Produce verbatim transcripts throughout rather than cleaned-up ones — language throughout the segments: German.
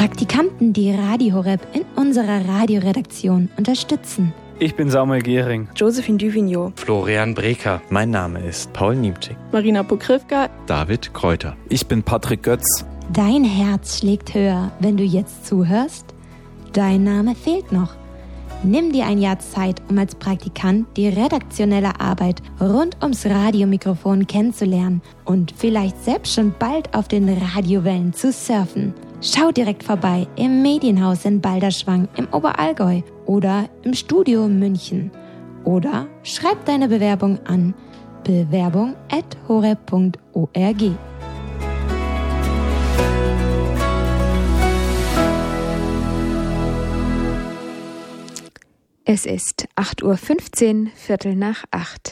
Praktikanten, die Radio Horeb in unserer Radioredaktion unterstützen. Ich bin Samuel Gehring. Josephine Duvigneau. Florian Breker. Mein Name ist Paul Niemczyk. Marina Pokrivka. David Kräuter. Ich bin Patrick Götz. Dein Herz schlägt höher, wenn du jetzt zuhörst? Dein Name fehlt noch. Nimm dir ein Jahr Zeit, um als Praktikant die redaktionelle Arbeit rund ums Radiomikrofon kennenzulernen und vielleicht selbst schon bald auf den Radiowellen zu surfen. Schau direkt vorbei im Medienhaus in Balderschwang im Oberallgäu oder im Studio München. Oder schreib deine Bewerbung an bewerbung at horeb punkt org. Es ist acht Uhr fünfzehn, Viertel nach acht.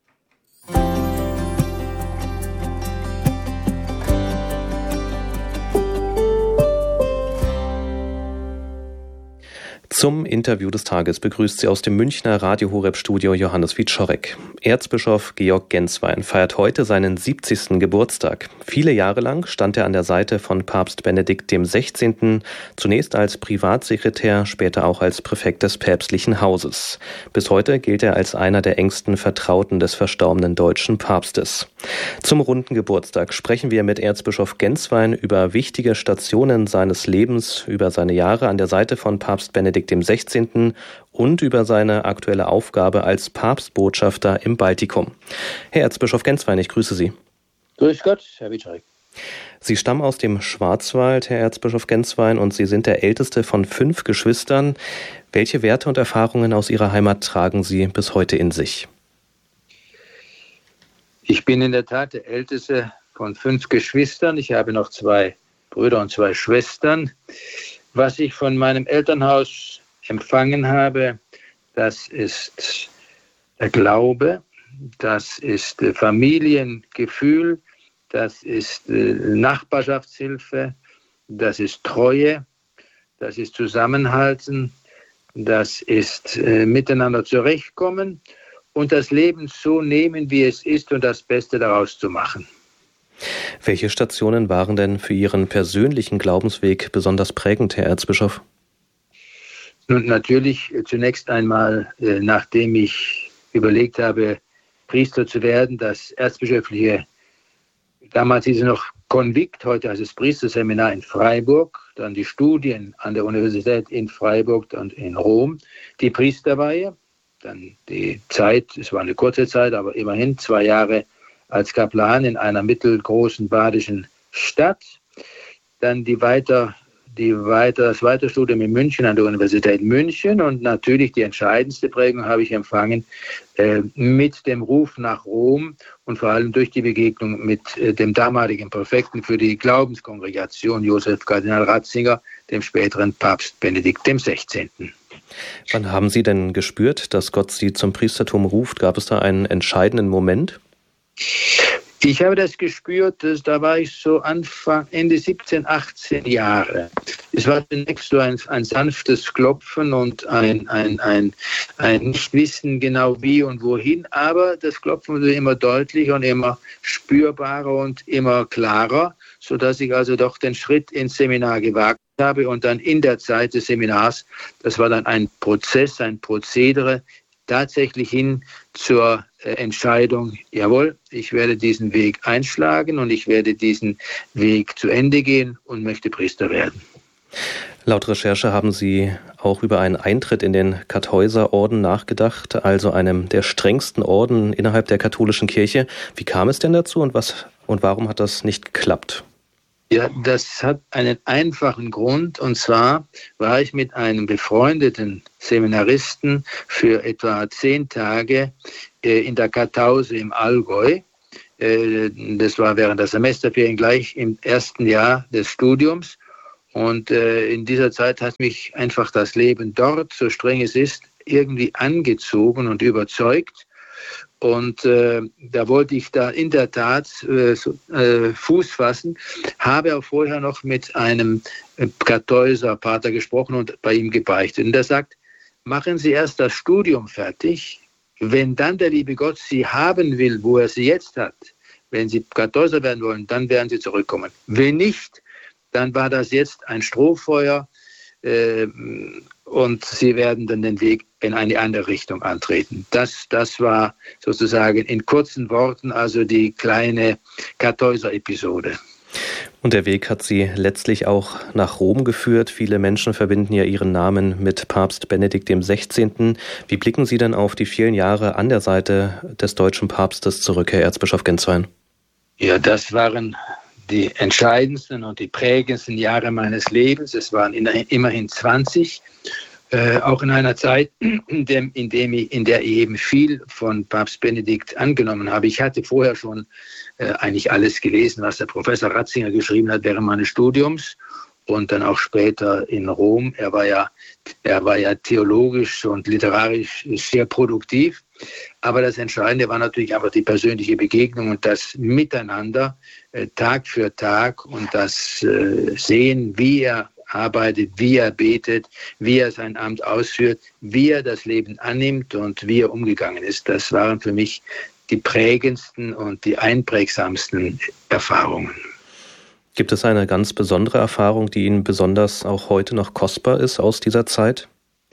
Zum Interview des Tages begrüßt sie aus dem Münchner Radio Horeb Studio Johannes Wieczorek. Erzbischof Georg Genswein feiert heute seinen siebzigsten Geburtstag. Viele Jahre lang stand er an der Seite von Papst Benedikt dem Sechzehnten, zunächst als Privatsekretär, später auch als Präfekt des päpstlichen Hauses. Bis heute gilt er als einer der engsten Vertrauten des verstorbenen deutschen Papstes. Zum runden Geburtstag sprechen wir mit Erzbischof Genswein über wichtige Stationen seines Lebens, über seine Jahre an der Seite von Papst Benedikt dem Sechzehnten und über seine aktuelle Aufgabe als Papstbotschafter im Baltikum. Herr Erzbischof Genswein, ich grüße Sie. Grüß Gott, Herr Wieczorek. Sie stammen aus dem Schwarzwald, Herr Erzbischof Genswein, und Sie sind der älteste von fünf Geschwistern. Welche Werte und Erfahrungen aus Ihrer Heimat tragen Sie bis heute in sich? Ich bin in der Tat der älteste von fünf Geschwistern. Ich habe noch zwei Brüder und zwei Schwestern. Was ich von meinem Elternhaus empfangen habe, das ist der Glaube, das ist Familiengefühl, das ist Nachbarschaftshilfe, das ist Treue, das ist Zusammenhalten, das ist miteinander zurechtkommen und das Leben so nehmen, wie es ist und das Beste daraus zu machen. Welche Stationen waren denn für Ihren persönlichen Glaubensweg besonders prägend, Herr Erzbischof? Nun, natürlich zunächst einmal, äh, nachdem ich überlegt habe, Priester zu werden, das erzbischöfliche, damals hieß es noch Konvikt, heute heißt es Priesterseminar in Freiburg, dann die Studien an der Universität in Freiburg und in Rom, die Priesterweihe, dann die Zeit, es war eine kurze Zeit, aber immerhin zwei Jahre als Kaplan in einer mittelgroßen badischen Stadt, dann die weiter, die weiter, das Weiterstudium in München an der Universität München und natürlich die entscheidendste Prägung habe ich empfangen äh, mit dem Ruf nach Rom und vor allem durch die Begegnung mit äh, dem damaligen Präfekten für die Glaubenskongregation, Josef Kardinal Ratzinger, dem späteren Papst Benedikt dem Sechzehnten. Wann haben Sie denn gespürt, dass Gott Sie zum Priestertum ruft? Gab es da einen entscheidenden Moment? Ich habe das gespürt, dass, da war ich so Anfang, Ende siebzehn, achtzehn Jahre. Es war zunächst so ein, ein sanftes Klopfen und ein, ein, ein, ein Nichtwissen genau wie und wohin, aber das Klopfen wurde immer deutlicher und immer spürbarer und immer klarer, sodass ich also doch den Schritt ins Seminar gewagt habe und dann in der Zeit des Seminars, das war dann ein Prozess, ein Prozedere, tatsächlich hin zur äh, Entscheidung, jawohl, ich werde diesen Weg einschlagen und ich werde diesen Weg zu Ende gehen und möchte Priester werden. Laut Recherche haben Sie auch über einen Eintritt in den Kartäuserorden nachgedacht, also einem der strengsten Orden innerhalb der katholischen Kirche. Wie kam es denn dazu und was und warum hat das nicht geklappt? Ja, das hat einen einfachen Grund, und zwar war ich mit einem befreundeten Seminaristen für etwa zehn Tage äh, in der Kartause im Allgäu. Äh, das war während der Semesterferien gleich im ersten Jahr des Studiums. Und äh, in dieser Zeit hat mich einfach das Leben dort, so streng es ist, irgendwie angezogen und überzeugt. Und äh, da wollte ich da in der Tat äh, so, äh, Fuß fassen, habe auch vorher noch mit einem äh, Kartäuser Pater gesprochen und bei ihm gebeichtet. Und er sagt, machen Sie erst das Studium fertig, wenn dann der liebe Gott Sie haben will, wo er Sie jetzt hat, wenn Sie Kartäuser werden wollen, dann werden Sie zurückkommen. Wenn nicht, dann war das jetzt ein Strohfeuer äh, und sie werden dann den Weg in eine andere Richtung antreten. Das, das war sozusagen in kurzen Worten also die kleine Kartäuser-Episode. Und der Weg hat Sie letztlich auch nach Rom geführt. Viele Menschen verbinden ja Ihren Namen mit Papst Benedikt dem Sechzehnten. Wie blicken Sie denn auf die vielen Jahre an der Seite des deutschen Papstes zurück, Herr Erzbischof Genswein? Ja, das waren die entscheidendsten und die prägendsten Jahre meines Lebens. Es waren immerhin zwanzig. Äh, auch in einer Zeit, in, dem, in, dem ich, in der ich eben viel von Papst Benedikt angenommen habe. Ich hatte vorher schon äh, eigentlich alles gelesen, was der Professor Ratzinger geschrieben hat während meines Studiums und dann auch später in Rom. Er war ja, er war ja theologisch und literarisch sehr produktiv. Aber das Entscheidende war natürlich einfach die persönliche Begegnung und das Miteinander äh, Tag für Tag und das äh, Sehen, wie er arbeitet, wie er betet, wie er sein Amt ausführt, wie er das Leben annimmt und wie er umgegangen ist. Das waren für mich die prägendsten und die einprägsamsten Erfahrungen. Gibt es eine ganz besondere Erfahrung, die Ihnen besonders auch heute noch kostbar ist aus dieser Zeit?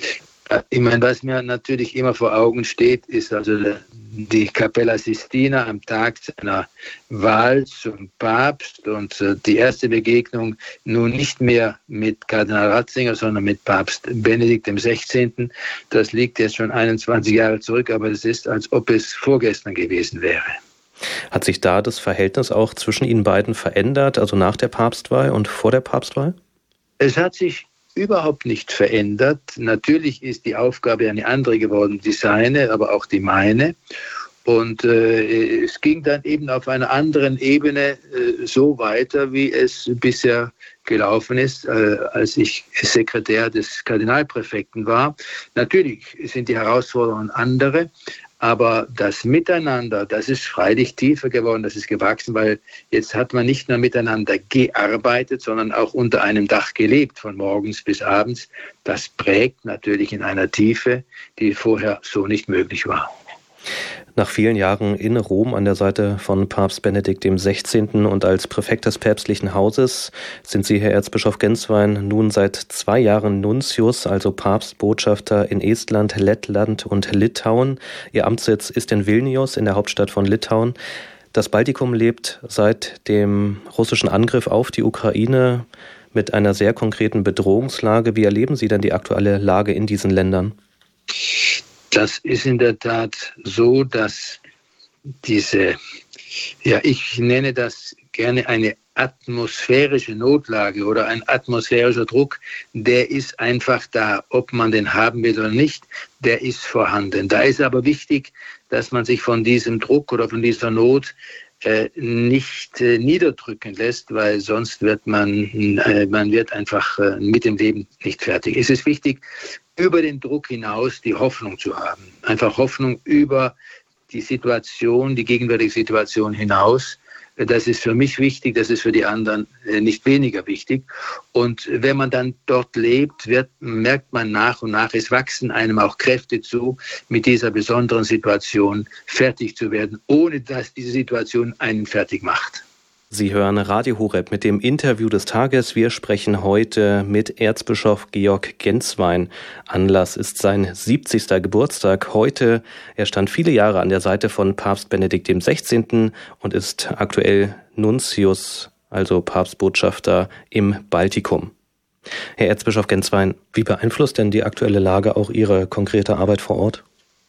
Ich meine, was mir natürlich immer vor Augen steht, ist also die Capella Sistina am Tag seiner Wahl zum Papst und die erste Begegnung nun nicht mehr mit Kardinal Ratzinger, sondern mit Papst Benedikt dem Sechzehnten. Das liegt jetzt schon einundzwanzig Jahre zurück, aber es ist, als ob es vorgestern gewesen wäre. Hat sich da das Verhältnis auch zwischen Ihnen beiden verändert, also nach der Papstwahl und vor der Papstwahl? Es hat sich überhaupt nicht verändert. Natürlich ist die Aufgabe eine andere geworden, die seine, aber auch die meine. Und äh, es ging dann eben auf einer anderen Ebene äh, so weiter, wie es bisher gelaufen ist, äh, als ich Sekretär des Kardinalpräfekten war. Natürlich sind die Herausforderungen andere, aber das Miteinander, das ist freilich tiefer geworden, das ist gewachsen, weil jetzt hat man nicht nur miteinander gearbeitet, sondern auch unter einem Dach gelebt, von morgens bis abends. Das prägt natürlich in einer Tiefe, die vorher so nicht möglich war. Nach vielen Jahren in Rom an der Seite von Papst Benedikt dem Sechzehnten und als Präfekt des päpstlichen Hauses sind Sie, Herr Erzbischof Genswein, nun seit zwei Jahren Nuntius, also Papstbotschafter in Estland, Lettland und Litauen. Ihr Amtssitz ist in Vilnius, in der Hauptstadt von Litauen. Das Baltikum lebt seit dem russischen Angriff auf die Ukraine mit einer sehr konkreten Bedrohungslage. Wie erleben Sie denn die aktuelle Lage in diesen Ländern? Das ist in der Tat so, dass diese, ja, ich nenne das gerne eine atmosphärische Notlage oder ein atmosphärischer Druck, der ist einfach da, ob man den haben will oder nicht, der ist vorhanden. Da ist aber wichtig, dass man sich von diesem Druck oder von dieser Not äh, nicht äh, niederdrücken lässt, weil sonst wird man, äh, man wird einfach äh, mit dem Leben nicht fertig. Es ist wichtig, über den Druck hinaus die Hoffnung zu haben. Einfach Hoffnung über die Situation, die gegenwärtige Situation hinaus. Das ist für mich wichtig, das ist für die anderen nicht weniger wichtig. Und wenn man dann dort lebt, wird, merkt man nach und nach, es wachsen einem auch Kräfte zu, mit dieser besonderen Situation fertig zu werden, ohne dass diese Situation einen fertig macht. Sie hören Radio Horeb mit dem Interview des Tages. Wir sprechen heute mit Erzbischof Georg Genswein. Anlass ist sein siebzigster Geburtstag heute. Er stand viele Jahre an der Seite von Papst Benedikt dem Sechzehnten und ist aktuell Nuntius, also Papstbotschafter im Baltikum. Herr Erzbischof Genswein, wie beeinflusst denn die aktuelle Lage auch Ihre konkrete Arbeit vor Ort?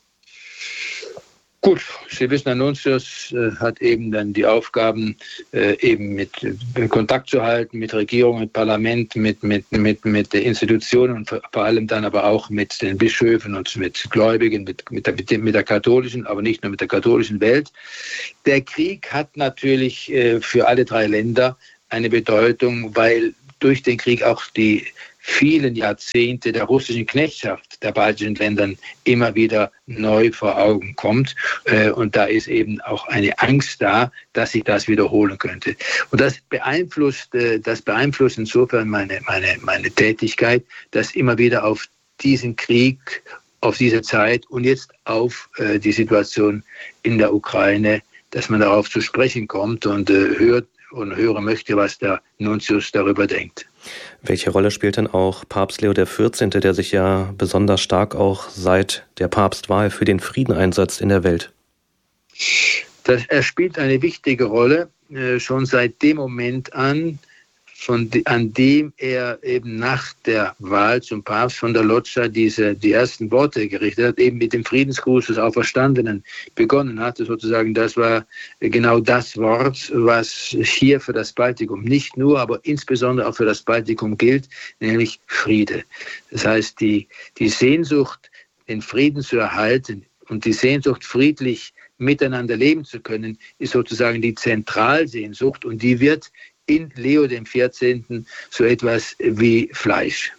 Gut, Sie wissen, der Nuntius äh, hat eben dann die Aufgaben, äh, eben mit äh, Kontakt zu halten, mit Regierung, mit Parlament, mit, mit, mit, mit den Institutionen und vor allem dann aber auch mit den Bischöfen und mit Gläubigen, mit, mit, der, mit der katholischen, aber nicht nur mit der katholischen Welt. Der Krieg hat natürlich äh, für alle drei Länder eine Bedeutung, weil durch den Krieg auch die vielen Jahrzehnte der russischen Knechtschaft der baltischen Ländern immer wieder neu vor Augen kommt. Und da ist eben auch eine Angst da, dass sich das wiederholen könnte. Und das beeinflusst, das beeinflusst insofern meine, meine, meine Tätigkeit, dass immer wieder auf diesen Krieg, auf diese Zeit und jetzt auf die Situation in der Ukraine, dass man darauf zu sprechen kommt und hört, und hören möchte, was der Nuntius darüber denkt. Welche Rolle spielt denn auch Papst Leo der vierzehnte., der sich ja besonders stark auch seit der Papstwahl für den Frieden einsetzt in der Welt? Das, er spielt eine wichtige Rolle, äh, schon seit dem Moment an, von de, an dem er eben nach der Wahl zum Papst von der Loggia diese, die ersten Worte gerichtet hat, eben mit dem Friedensgruß des Auferstandenen begonnen hatte. Sozusagen, das war genau das Wort, was hier für das Baltikum nicht nur, aber insbesondere auch für das Baltikum gilt, nämlich Friede. Das heißt, die, die Sehnsucht, den Frieden zu erhalten und die Sehnsucht, friedlich miteinander leben zu können, ist sozusagen die Zentralsehnsucht, und die wird in Leo dem vierzehnten so etwas wie Fleisch.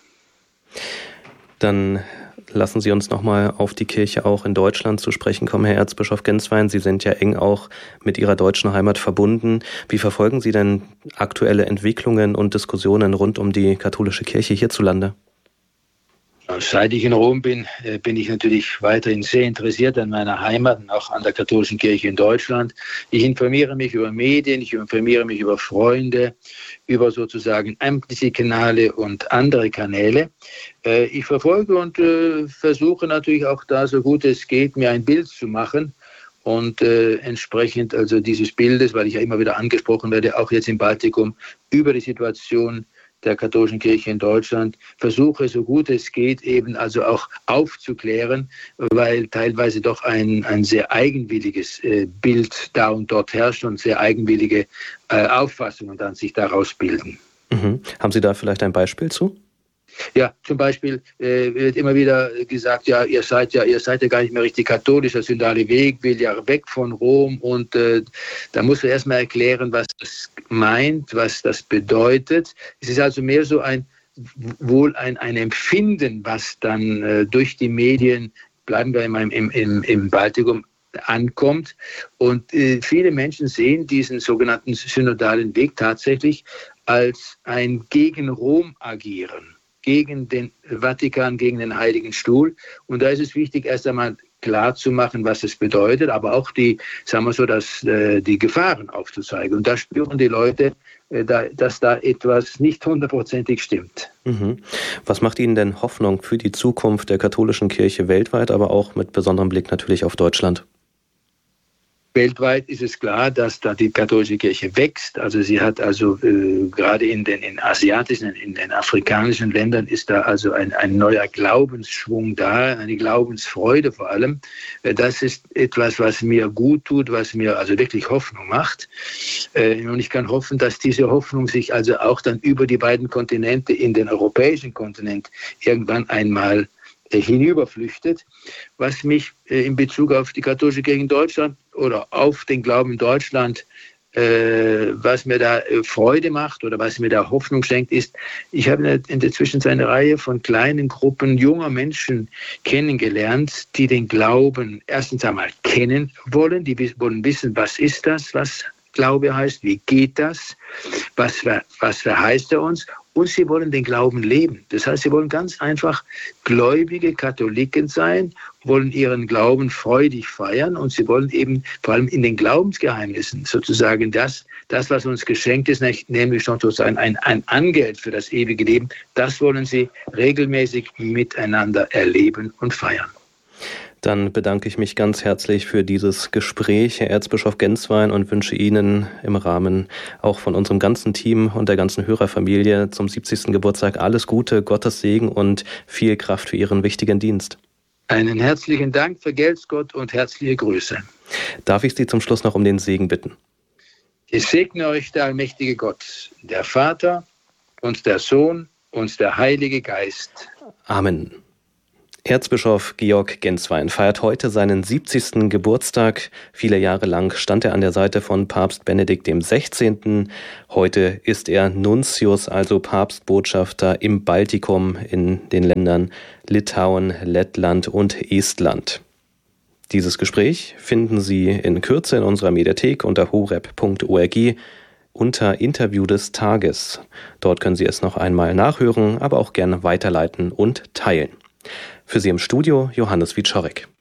Dann lassen Sie uns nochmal auf die Kirche auch in Deutschland zu sprechen kommen, Herr Erzbischof Genswein. Sie sind ja eng auch mit Ihrer deutschen Heimat verbunden. Wie verfolgen Sie denn aktuelle Entwicklungen und Diskussionen rund um die katholische Kirche hierzulande? Seit ich in Rom bin, bin ich natürlich weiterhin sehr interessiert an meiner Heimat und auch an der katholischen Kirche in Deutschland. Ich informiere mich über Medien, ich informiere mich über Freunde, über sozusagen amtliche Kanäle und andere Kanäle. Ich verfolge und versuche natürlich auch da, so gut es geht, mir ein Bild zu machen. Und äh, entsprechend also dieses Bildes, weil ich ja immer wieder angesprochen werde, auch jetzt im Baltikum, über die Situation der katholischen Kirche in Deutschland, versuche, so gut es geht, eben also auch aufzuklären, weil teilweise doch ein, ein sehr eigenwilliges äh, Bild da und dort herrscht und sehr eigenwillige äh, Auffassungen dann sich daraus bilden. Mhm. Haben Sie da vielleicht ein Beispiel zu? Ja, zum Beispiel äh, wird immer wieder gesagt, ja, ihr seid ja, ihr seid ja gar nicht mehr richtig katholisch, der synodale Weg will ja weg von Rom, und äh, da muss man erstmal erklären, was das meint, was das bedeutet. Es ist also mehr so ein, wohl ein, ein Empfinden, was dann äh, durch die Medien, bleiben wir im, im, im, im Baltikum, ankommt. Und äh, viele Menschen sehen diesen sogenannten synodalen Weg tatsächlich als ein gegen Rom agieren, gegen den Vatikan, gegen den Heiligen Stuhl. Und da ist es wichtig, erst einmal klar zu machen, was es bedeutet, aber auch die, sagen wir so, dass, äh, die Gefahren aufzuzeigen. Und da spüren die Leute, äh, da, dass da etwas nicht hundertprozentig stimmt. Mhm. Was macht Ihnen denn Hoffnung für die Zukunft der katholischen Kirche weltweit, aber auch mit besonderem Blick natürlich auf Deutschland? Weltweit ist es klar, dass da die katholische Kirche wächst. Also sie hat also äh, gerade in den in asiatischen, in den afrikanischen Ländern ist da also ein, ein neuer Glaubensschwung da, eine Glaubensfreude vor allem. Äh, das ist etwas, was mir gut tut, was mir also wirklich Hoffnung macht. Äh, und ich kann hoffen, dass diese Hoffnung sich also auch dann über die beiden Kontinente in den europäischen Kontinent irgendwann einmal hinüberflüchtet. Was mich äh, in Bezug auf die katholische Kirche in Deutschland oder auf den Glauben in Deutschland, äh, was mir da äh, Freude macht oder was mir da Hoffnung schenkt, ist, ich habe in der, in der Zwischenzeit eine Reihe von kleinen Gruppen junger Menschen kennengelernt, die den Glauben erstens einmal kennen wollen, die wollen wissen, was ist das, was Glaube heißt, wie geht das, was, was verheißt er uns? Und sie wollen den Glauben leben. Das heißt, sie wollen ganz einfach gläubige Katholiken sein, wollen ihren Glauben freudig feiern, und sie wollen eben vor allem in den Glaubensgeheimnissen sozusagen das, das was uns geschenkt ist, nämlich schon sozusagen ein, ein Angeld für das ewige Leben, das wollen sie regelmäßig miteinander erleben und feiern. Dann bedanke ich mich ganz herzlich für dieses Gespräch, Herr Erzbischof Genswein, und wünsche Ihnen im Rahmen auch von unserem ganzen Team und der ganzen Hörerfamilie zum siebzigsten Geburtstag alles Gute, Gottes Segen und viel Kraft für Ihren wichtigen Dienst. Einen herzlichen Dank, vergelt's Gott, und herzliche Grüße. Darf ich Sie zum Schluss noch um den Segen bitten? Ich segne euch der allmächtige Gott, der Vater und der Sohn und der Heilige Geist. Amen. Erzbischof Georg Genswein feiert heute seinen siebzigsten Geburtstag. Viele Jahre lang stand er an der Seite von Papst Benedikt dem Sechzehnten. Heute ist er Nuntius, also Papstbotschafter im Baltikum, in den Ländern Litauen, Lettland und Estland. Dieses Gespräch finden Sie in Kürze in unserer Mediathek unter horeb punkt org unter Interview des Tages. Dort können Sie es noch einmal nachhören, aber auch gerne weiterleiten und teilen. Für Sie im Studio Johannes Wiczorek.